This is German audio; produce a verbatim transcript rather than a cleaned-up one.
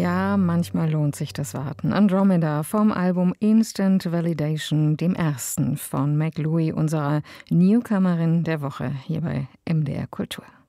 Ja, manchmal lohnt sich das Warten. Andromeda vom Album Instant Validation, dem ersten von Meg Louie, unserer Newcomerin der Woche hier bei M D R Kultur.